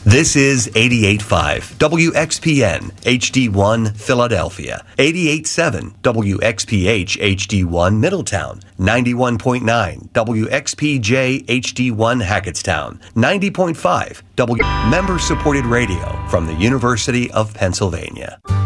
This is 88.5 WXPN HD1 Philadelphia, 88.7 WXPH HD1 Middletown, 91.9 WXPJ HD1 Hackettstown, 90.5 member-supported radio from the University of Pennsylvania.